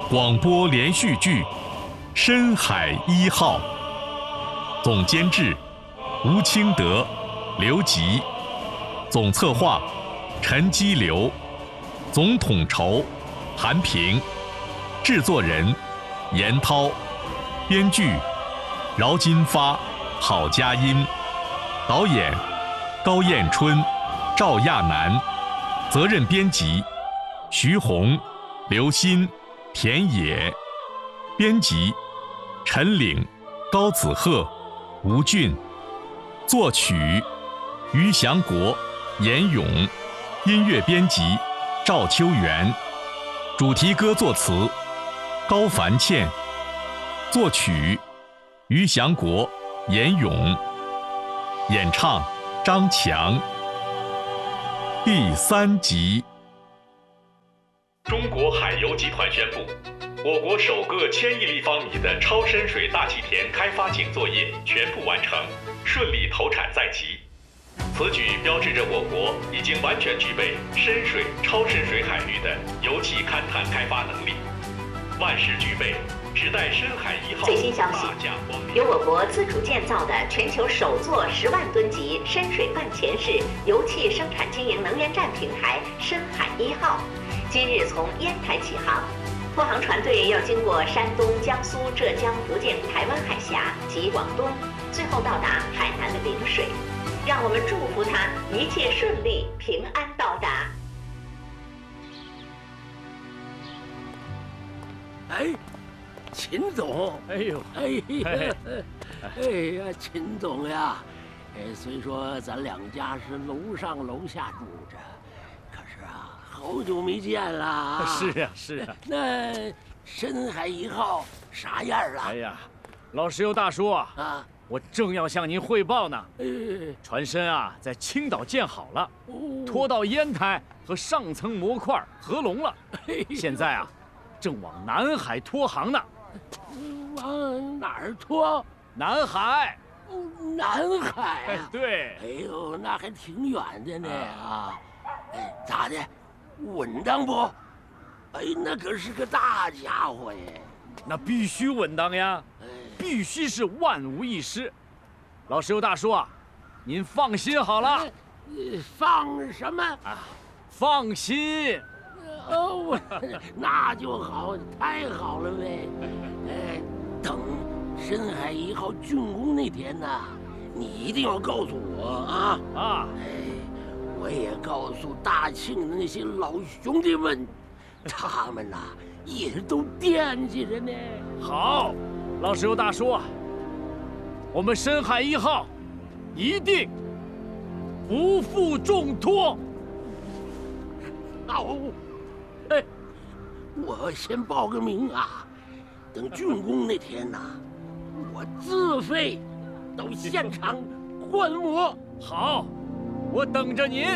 广播连续剧《深海一号》，总监制吴清德、刘吉，总策划陈基流，总统筹韩平，制作人严涛，编剧饶金发、郝佳音，导演高彦春、赵亚楠，责任编辑徐红、刘鑫、田野，编辑陈岭、高子鹤、吴俊，作曲于祥国、严勇，音乐编辑赵秋元，主题歌作词高凡倩，作曲于祥国、严勇，演唱张强。第3集。中国海油集团宣布，我国首个1000亿立方米的超深水大气田开发井作业全部完成，顺利投产在即。此举标志着我国已经完全具备深水、超深水海域的油气勘探开发能力，万事俱备，只待深海1号。 最新消息，由我国自主建造的全球首座10万吨级深水半潜式油气生产经营能源站平台深海1号，今日从烟台起航。拖航船队要经过山东、江苏、浙江、福建、台湾海峡及广东，最后到达海南的陵水。让我们祝福他一切顺利，平安到达。 哎，秦总， 哎呦， 哎呀，哎呀，秦总呀，虽说咱两家是楼上楼下住着，可是啊，好久没见了。 是啊，是啊。 那深海1号啥样了？ 哎呀，老石油大叔啊，我正要向您汇报呢。船身啊，在青岛建好了，拖到烟台和上层模块合拢了，现在啊，正往南海拖航呢。 往哪儿拖？ 南海。 南海啊？ 对。 哎呦，那还挺远的呢啊！哎，咋的？稳当不？哎，那可是个大家伙耶！ 那必须稳当呀，必须是万无一失。老石油大叔啊，您放心好了。 放什么啊？放心。 哦，那就好，太好了呗。等深海1号竣工那天呢，你一定要告诉我啊！我也告诉大庆的那些老兄弟们，他们呐也都惦记着呢。 好，老石油大叔啊，我们深海1号一定不负重托。 好，我先报个名啊，等竣工那天呐，我自费到现场观摩。 好，我等着您。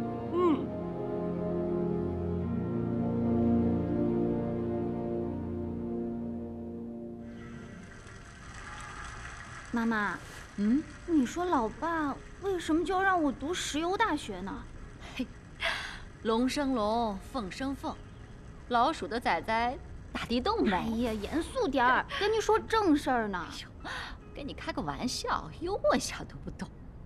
妈妈，你说老爸为什么就要让我读石油大学呢？ 嘿，龙生龙，凤生凤，老鼠的崽崽打地洞呗。 哎呀，严肃点儿，跟你说正事儿呢。 跟你开个玩笑，幽默一下都不懂。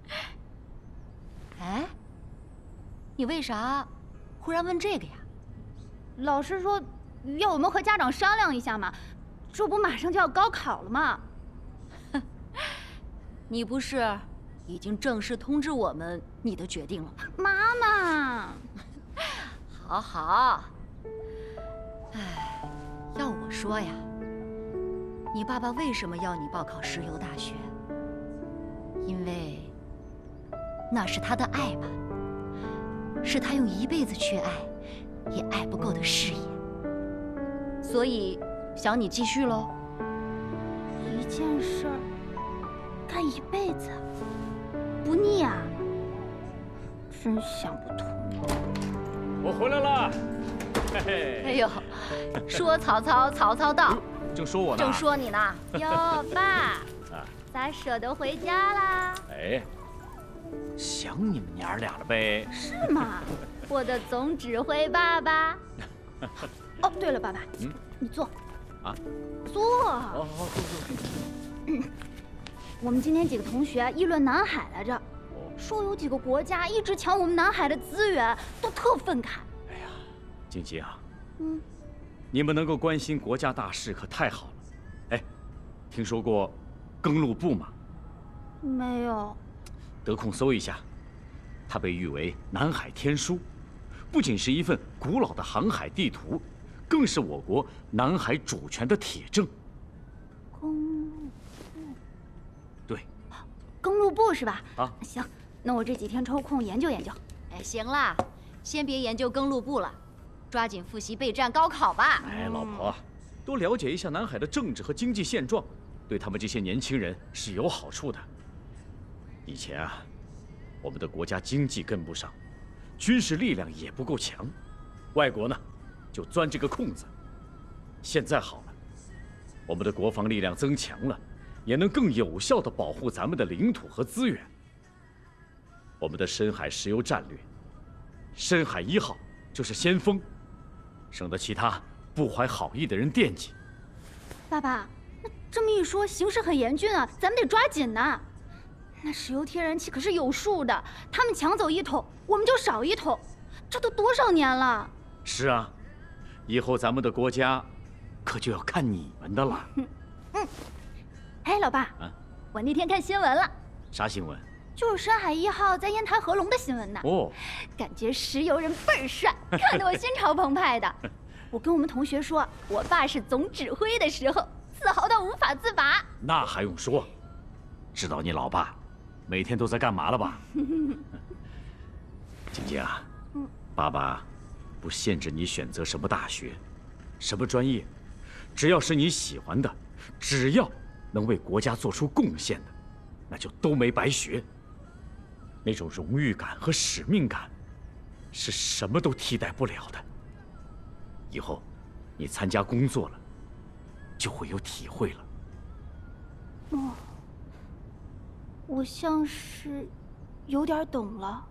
哎，你为啥忽然问这个呀？ 老师说要我们和家长商量一下嘛，这不马上就要高考了吗？ 你不是已经正式通知我们你的决定了吗？ 妈妈， 好好。哎，要我说呀，你爸爸为什么要你报考石油大学？因为那是他的爱吧，是他用一辈子去爱，也爱不够的事业，所以想你继续喽。 一件事儿干一辈子，不腻啊？真想不通。 我回来了。嘿嘿。 哎呦，说曹操，曹操到。 正说我呢。 正说你呢。 哟，爸，咋舍得回家啦？ 哎，想你们娘俩了呗？ 是吗？我的总指挥爸爸。 哦，对了，爸爸，你坐。 啊？ 坐。 哦，坐。 我们今天几个同学议论南海来着，说有几个国家一直抢我们南海的资源，都特愤慨。 哎呀，晶晶啊，你们能够关心国家大事可太好了。哎，听说过庚路部吗？ 没有。 得空搜一下，它被誉为南海天书，不仅是一份古老的航海地图，更是我国南海主权的铁证。 公路部。 对。 公路部是吧？ 啊， 行，那我这几天抽空研究研究。 哎，行了，先别研究庚路部了，抓紧复习备战高考吧。 哎，老婆，多了解一下南海的政治和经济现状，对他们这些年轻人是有好处的。以前啊，我们的国家经济跟不上，军事力量也不够强，外国呢就钻这个空子。现在好了，我们的国防力量增强了，也能更有效地保护咱们的领土和资源。我们的深海石油战略，深海1号就是先锋，省得其他不怀好意的人惦记。 爸爸，那这么一说，形势很严峻啊，咱们得抓紧呐。那石油天然气可是有数的，他们抢走1桶，我们就少1桶，这都多少年了？ 是啊，以后咱们的国家可就要看你们的了。 哎，老爸，我那天看新闻了。 啥新闻？ 就是深海1号在烟台合龙的新闻呢。 哦， 感觉石油人倍儿帅，看得我心潮澎湃的。我跟我们同学说，我爸是总指挥的时候，自豪到无法自拔。 那还用说？知道你老爸每天都在干嘛了吧？晶晶啊，爸爸不限制你选择什么大学、什么专业，只要是你喜欢的，只要能为国家做出贡献的，那就都没白学。那种荣誉感和使命感，是什么都替代不了的。以后你参加工作了，就会有体会了。 哦，我像是有点懂了。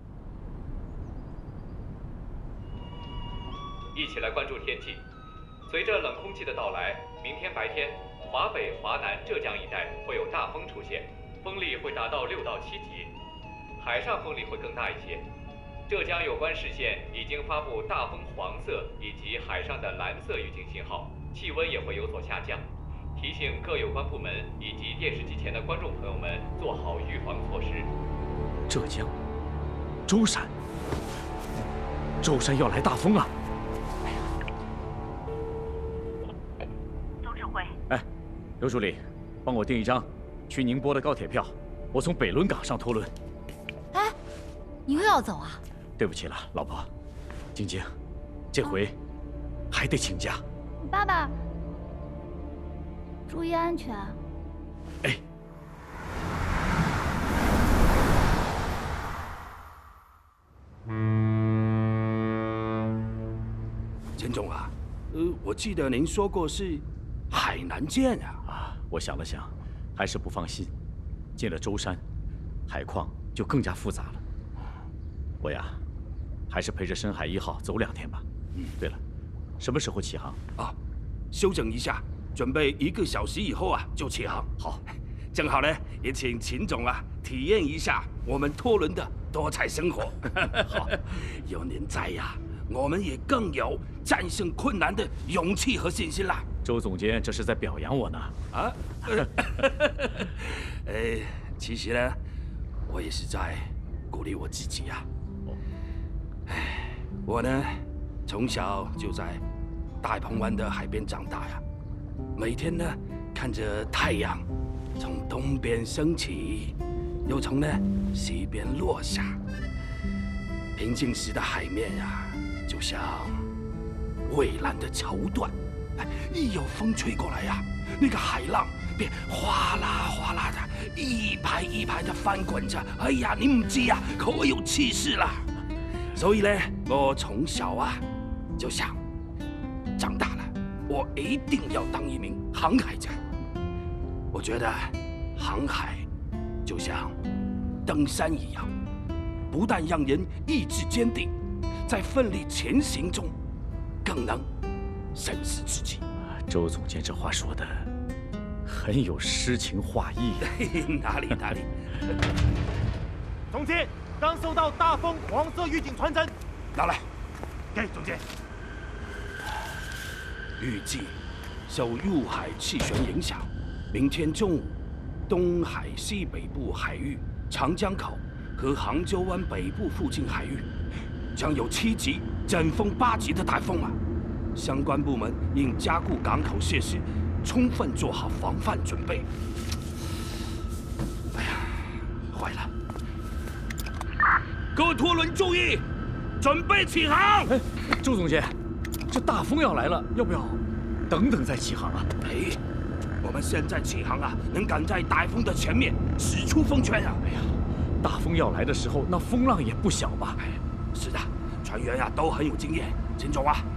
一起来关注天气。随着冷空气的到来，明天白天，华北、华南、浙江一带会有大风出现，风力会达到6到7级，海上风力会更大一些。浙江有关市县已经发布大风黄色以及海上的蓝色预警信号，气温也会有所下降。提醒各有关部门以及电视机前的观众朋友们做好预防措施。 浙江，舟山，舟山要来大风啊！ 总指挥， 哎，刘助理，帮我订一张去宁波的高铁票，我从北仑港上拖轮。 哎，你又要走啊？ 对不起了，老婆。晶晶，这回还得请假。 爸爸，注意安全。 哎。 钱总啊，我记得您说过是海南舰啊。 啊，我想了想，还是不放心。进了舟山，海况就更加复杂了。我呀，还是陪着深海1号走2天吧。对了，什么时候起航？ 啊，休整一下，准备1个小时以后啊就起航。 好， 正好呢，也请秦总啊体验一下我们拖轮的多彩生活。 好， 有您在呀，我们也更有战胜困难的勇气和信心啦。 周总监这是在表扬我呢。 啊？其实呢，我也是在鼓励我自己呀。我呢，从小就在大鹏湾的海边长大呀，每天呢看着太阳从东边升起，又从呢西边落下。平静时的海面呀，就像蔚蓝的绸缎，一有风吹过来呀，那个海浪便哗啦哗啦的，一排一排的翻滚着。哎呀，你唔知呀，可有气势啦！所以呢，我从小啊就想，长大了我一定要当一名航海家。我觉得航海就像登山一样，不但让人意志坚定，在奋力前行中，更能生死之际。 周总监这话说的很有诗情画意。 哪里？ 总监，刚收到大风黄色预警传真， 拿来。 给总监。 预计受入海气旋影响，明天中午，东海西北部海域、长江口和杭州湾北部附近海域将有7级、阵风8级的台风啊！相关部门应加固港口设施，充分做好防范准备。哎呀，坏了！各拖轮注意，准备起航！ 哎，周总监，这大风要来了，要不要等等再起航啊？ 哎，我们现在起航啊，能赶在台风的前面使出风圈啊！ 哎呀，大风要来的时候，那风浪也不小吧？ 哎，是的，船员啊都很有经验。秦总啊，